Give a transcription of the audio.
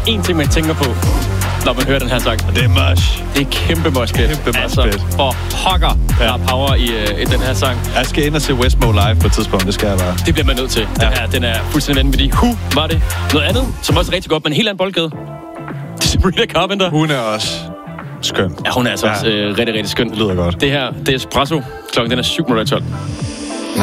én ting, man tænker på, når man hører den her sang. Det er mosh. Det er kæmpe moshpit. Altså, for hokker, der er power i den her sang. Jeg skal ind og se Westmo live på et tidspunkt, det skal jeg bare. Det bliver man nødt til. Den er fuldstændig vanvittig. Var det noget andet, som også er rigtig godt, men en helt anden boldgade. Det er Sabrina Carpenter. Hun er også skøn. Ja, hun er altså også rigtig, rigtig skøn. Det lyder godt. Det her, det er Espresso. Klokken den er 7:12.